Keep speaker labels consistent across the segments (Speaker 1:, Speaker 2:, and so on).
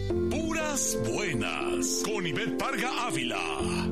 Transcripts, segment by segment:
Speaker 1: Puras buenas con Ivette Parga Ávila.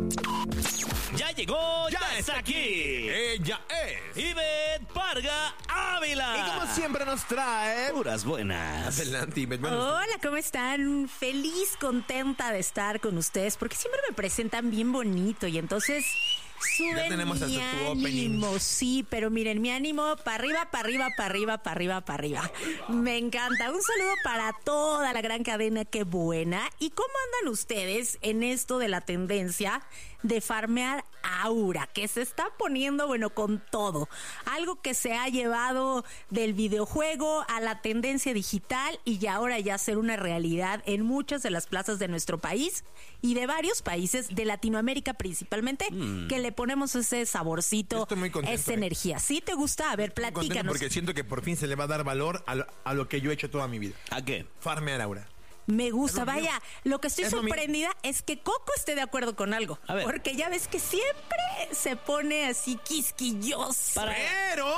Speaker 2: Ya llegó, ya está aquí.
Speaker 3: Ella es
Speaker 2: Ivette Parga Ávila.
Speaker 3: Y como siempre nos trae
Speaker 2: puras buenas.
Speaker 3: Adelante, Ivette.
Speaker 4: Hola, ¿cómo están? Feliz, contenta de estar con ustedes porque siempre me presentan bien bonito y entonces suben
Speaker 3: tenemos
Speaker 4: mi
Speaker 3: hasta tu opening.
Speaker 4: ánimo. Sí, pero miren, mi ánimo para arriba, para arriba, para arriba, para arriba, para arriba. Me encanta. Un saludo para toda la gran cadena, qué buena. ¿Y cómo andan ustedes en esto de la tendencia de farmear aura, que se está poniendo, bueno, con todo? Algo que se ha llevado del videojuego a la tendencia digital y ahora ya ser una realidad en muchas de las plazas de nuestro país y de varios países de Latinoamérica principalmente, que le ponemos ese saborcito,
Speaker 3: estoy muy contento,
Speaker 4: esa energía. ¿Sí te gusta? A ver, platícanos.
Speaker 3: Porque siento que por fin se le va a dar valor a lo que yo he hecho toda mi vida.
Speaker 2: ¿A qué?
Speaker 3: Farmear aura.
Speaker 4: Me gusta,
Speaker 3: Es lo mío.
Speaker 4: vaya, lo que estoy
Speaker 3: Es lo mío.
Speaker 4: sorprendida es que Coco esté de acuerdo con algo.
Speaker 2: A ver.
Speaker 4: Porque ya ves que siempre se pone así quisquilloso.
Speaker 3: Pero...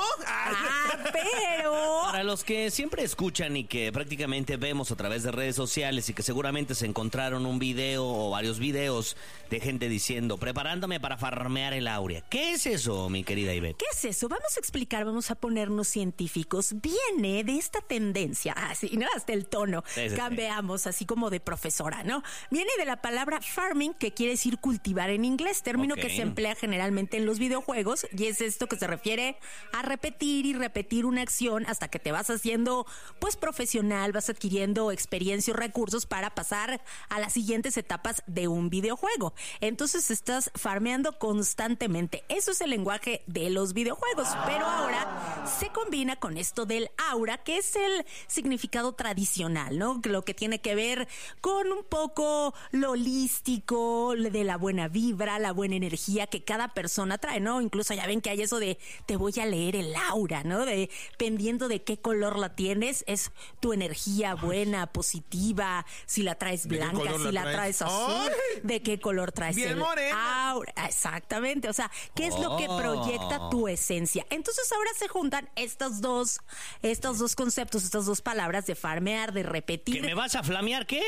Speaker 4: Pero...
Speaker 2: Para los que siempre escuchan y que prácticamente vemos a través de redes sociales y que seguramente se encontraron un video o varios videos de gente diciendo, preparándome para farmear el áurea. ¿Qué es eso, mi querida Ivette?
Speaker 4: ¿Qué es eso? Vamos a explicar, vamos a ponernos científicos. Viene de esta tendencia, así, ¿no? Hasta el tono.
Speaker 2: Sí.
Speaker 4: Cambiamos, así como de profesora, ¿no? Viene de la palabra farming, que quiere decir cultivar en inglés, término
Speaker 2: Ok.
Speaker 4: que se emplea generalmente en los videojuegos, y es esto que se refiere a repetir y repetir una acción hasta que te vas haciendo, pues, profesional, vas adquiriendo experiencia y recursos para pasar a las siguientes etapas de un videojuego. Entonces estás farmeando constantemente. Eso es el lenguaje de los videojuegos, pero ahora se combina con esto del aura, que es el significado tradicional, ¿no? Lo que tiene que ver con un poco lo holístico, de la buena vibra, la buena energía que cada persona trae, ¿no? Incluso ya ven que hay eso de te voy a leer el aura, ¿no? Dependiendo de qué color la tienes, es tu energía buena, positiva, si la traes
Speaker 3: ¿De qué
Speaker 4: blanca,
Speaker 3: color
Speaker 4: si
Speaker 3: la
Speaker 4: la
Speaker 3: traes?
Speaker 4: traes azul,
Speaker 3: ¡Ay!
Speaker 4: de qué color traes
Speaker 3: Bien
Speaker 4: el
Speaker 3: morena.
Speaker 4: aura. Exactamente, o sea, ¿qué es lo que proyecta tu esencia? Entonces ahora se juntan estos dos conceptos, estas dos palabras de farmear, de repetir.
Speaker 2: ¿Que me vas a flamear qué?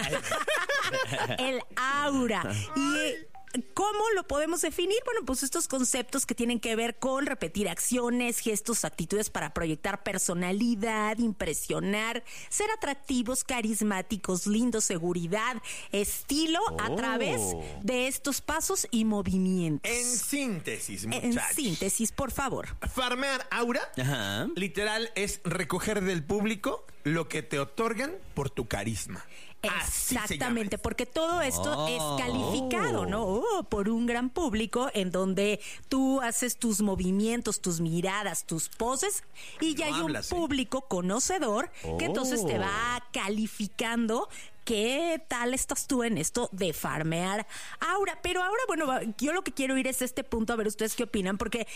Speaker 4: El aura. Y ¿cómo lo podemos definir? Bueno, pues estos conceptos que tienen que ver con repetir acciones, gestos, actitudes para proyectar personalidad, impresionar, ser atractivos, carismáticos, lindos, seguridad, estilo, a través de estos pasos y movimientos.
Speaker 3: En síntesis,
Speaker 4: En
Speaker 3: muchachos.
Speaker 4: síntesis, por favor.
Speaker 3: Farmear aura,
Speaker 2: Ajá.
Speaker 3: literal, es recoger del público lo que te otorgan por tu carisma. Así se llama.
Speaker 4: Exactamente, porque todo esto es calificado, ¿no? Por un gran público en donde tú haces tus movimientos, tus miradas, tus poses y ya
Speaker 3: No
Speaker 4: hay
Speaker 3: hablas,
Speaker 4: un público conocedor que entonces te va calificando. ¿Qué tal estás tú en esto de farmear aura? Pero ahora, bueno, yo lo que quiero ir es a este punto, a ver ustedes qué opinan, porque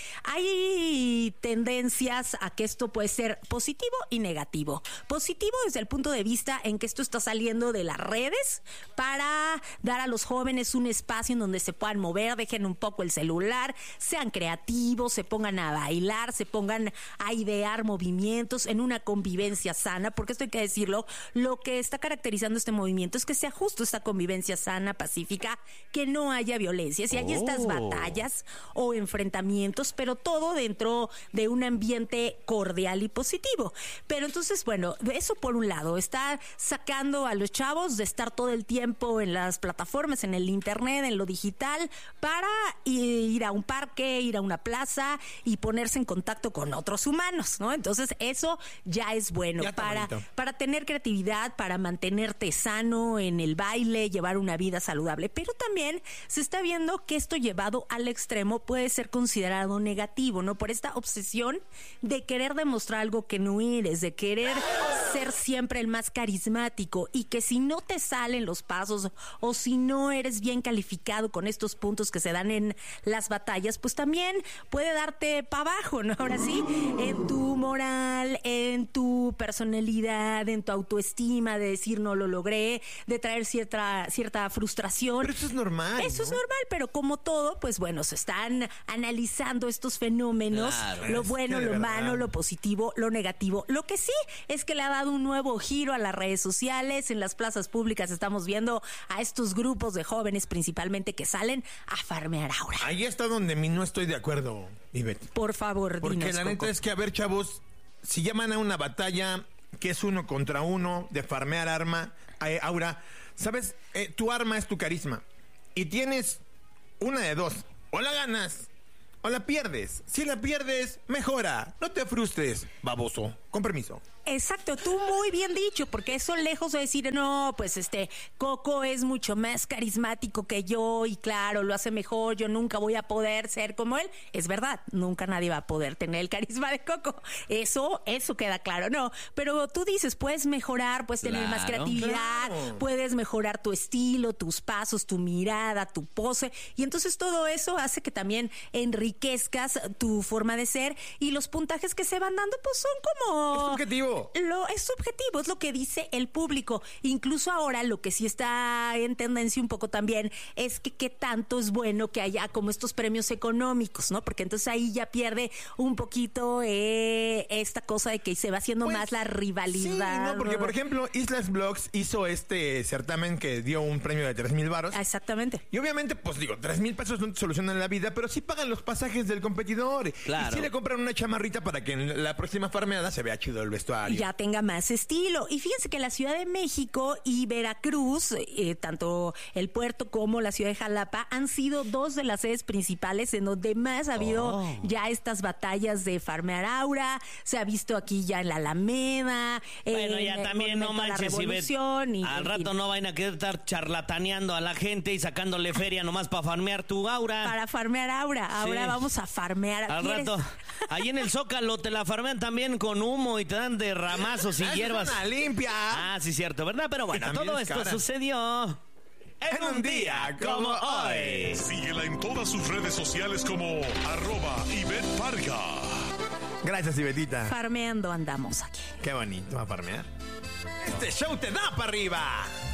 Speaker 4: hay tendencias a que esto puede ser positivo y negativo. Positivo desde el punto de vista en que esto está saliendo de las redes para dar a los jóvenes un espacio en donde se puedan mover, dejen un poco el celular, sean creativos, se pongan a bailar, se pongan a idear movimientos en una convivencia sana, porque esto hay que decirlo, lo que está caracterizando este movimiento es que sea justo esta convivencia sana, pacífica, que no haya violencia. Si hay estas batallas o enfrentamientos, pero todo dentro de un ambiente cordial y positivo. Pero entonces, bueno, eso por un lado, está sacando a los chavos de estar todo el tiempo en las plataformas, en el internet, en lo digital, para ir a un parque, ir a una plaza y ponerse en contacto con otros humanos, ¿no? Entonces, eso ya es bueno
Speaker 3: Ya está bonito.
Speaker 4: para tener creatividad, para mantenerte sano en el baile, llevar una vida saludable. Pero también se está viendo que esto llevado al extremo puede ser considerado negativo, ¿no? Por esta obsesión de querer demostrar algo que no eres, de querer ser siempre el más carismático y que si no te salen los pasos o si no eres bien calificado con estos puntos que se dan en las batallas, pues también puede darte para abajo, ¿no? Ahora sí, en tu moral, en tu personalidad, en tu autoestima, de decir no lo logré, de traer cierta frustración.
Speaker 3: Pero eso es normal,
Speaker 4: Eso es
Speaker 3: ¿no?
Speaker 4: normal, pero como todo, pues bueno, se están analizando estos fenómenos,
Speaker 2: Claro.
Speaker 4: lo
Speaker 3: Es
Speaker 4: bueno,
Speaker 3: que de
Speaker 4: lo
Speaker 3: verdad.
Speaker 4: malo, lo positivo, lo negativo. Lo que sí es que le ha dado un nuevo giro a las redes sociales. En las plazas públicas estamos viendo a estos grupos de jóvenes principalmente que salen a farmear aura.
Speaker 3: Ahí está donde no estoy de acuerdo, Ivette.
Speaker 4: Por favor,
Speaker 3: Porque
Speaker 4: dinos,
Speaker 3: la neta
Speaker 4: Coco.
Speaker 3: es que, a ver, chavos, si llaman a una batalla que es 1 contra 1 de farmear aura, ¿sabes? Tu arma es tu carisma. Y tienes una de dos. O la ganas o la pierdes. Si la pierdes, mejora. No te frustres, baboso. Con permiso.
Speaker 4: Exacto, tú muy bien dicho, porque eso lejos de decir, no, pues Coco es mucho más carismático que yo y claro, lo hace mejor, yo nunca voy a poder ser como él. Es verdad, nunca nadie va a poder tener el carisma de Coco. Eso queda claro, no. Pero tú dices, puedes mejorar, puedes tener más
Speaker 2: Claro.
Speaker 4: creatividad,
Speaker 3: Claro.
Speaker 4: puedes mejorar tu estilo, tus pasos, tu mirada, tu pose. Y entonces todo eso hace que también enriquezcas tu forma de ser y los puntajes que se van dando, pues son como...
Speaker 3: Es subjetivo.
Speaker 4: Es subjetivo, es lo que dice el público. Incluso ahora lo que sí está en tendencia un poco también es que qué tanto es bueno que haya como estos premios económicos, ¿no? Porque entonces ahí ya pierde un poquito esta cosa de que se va haciendo
Speaker 3: Pues,
Speaker 4: más la rivalidad.
Speaker 3: Sí, no, porque por ejemplo, Islas Blogs hizo este certamen que dio un premio de 3,000 varos.
Speaker 4: Exactamente.
Speaker 3: Y obviamente, pues digo, 3,000 pesos no te solucionan la vida, pero sí pagan los pasajes del competidor.
Speaker 2: Claro.
Speaker 3: Y sí le compran una chamarrita para que en la próxima farmeada se vea chido el vestuario.
Speaker 4: Ya tenga más estilo. Y fíjense que la Ciudad de México y Veracruz, tanto el puerto como la ciudad de Jalapa, han sido dos de las sedes principales en donde más ha habido ya estas batallas de farmear aura. Se ha visto aquí ya en la Alameda.
Speaker 2: Bueno,
Speaker 4: en
Speaker 2: ya
Speaker 4: el
Speaker 2: también no
Speaker 4: Monumento a la
Speaker 2: manches, Ivette.
Speaker 4: Revolución, y,
Speaker 2: Al
Speaker 4: en
Speaker 2: rato
Speaker 4: fin,
Speaker 2: no vayan a querer estar charlataneando a la gente y sacándole feria nomás para farmear tu aura.
Speaker 4: para farmear aura. Ahora
Speaker 2: Sí.
Speaker 4: vamos a farmear.
Speaker 2: Al
Speaker 4: ¿Quieres?
Speaker 2: rato, ahí en el Zócalo te la farmean también con humo y te dan de ramazos y
Speaker 3: ¡Ah,
Speaker 2: hierbas.
Speaker 3: es una limpia!
Speaker 2: Ah, sí, cierto, ¿verdad? Pero bueno,
Speaker 3: también
Speaker 2: todo
Speaker 3: es
Speaker 2: esto
Speaker 3: cara.
Speaker 2: sucedió en un día como hoy.
Speaker 1: Síguela en todas sus redes sociales como @Ivette Parga.
Speaker 3: Gracias, Ibetita.
Speaker 4: Farmeando andamos aquí.
Speaker 3: Qué bonito, ¿va a farmear? Este show te da para arriba.